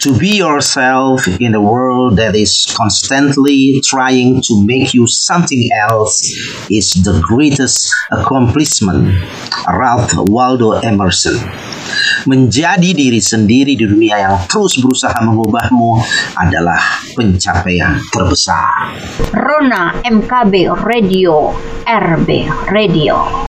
To be yourself in a world that is constantly trying to make you something else is the greatest accomplishment. Ralph Waldo Emerson. Menjadi diri sendiri di dunia yang terus berusaha mengubahmu adalah pencapaian terbesar. Rona MKB Radio, RB Radio.